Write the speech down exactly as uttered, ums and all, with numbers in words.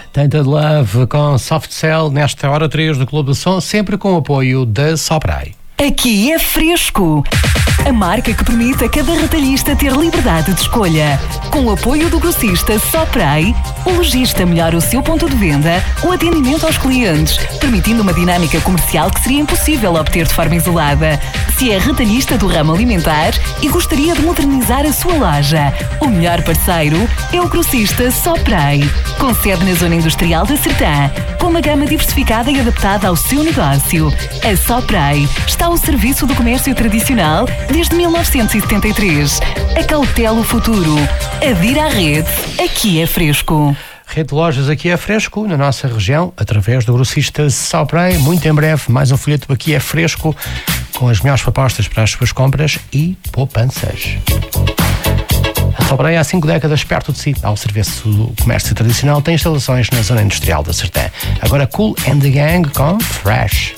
Tainted Love com Soft Cell nesta hora três do Clube do Som, sempre com o apoio da Sopray. Aqui é Fresco, a marca que permite a cada retalhista ter liberdade de escolha. Com o apoio do grossista Sopray, o lojista melhora o seu ponto de venda, o atendimento aos clientes, permitindo uma dinâmica comercial que seria impossível obter de forma isolada. Se é retalhista do ramo alimentar e gostaria de modernizar a sua loja, o melhor parceiro é o grossista Sopray, com sede na zona industrial da Sertã, com uma gama diversificada e adaptada ao seu negócio. A Sopray está ao serviço do comércio tradicional desde mil novecentos e setenta e três. Acautela o futuro. Adira à rede. Aqui é Fresco. Rede de lojas Aqui é Fresco, na nossa região, através do grossista Sopray. Muito em breve, mais um folheto Aqui é Fresco, com as melhores propostas para as suas compras e poupanças. A Sopray há cinco décadas perto de si, ao serviço do comércio tradicional, tem instalações na zona industrial da Sertã. Agora Cool and the Gang com Fresh.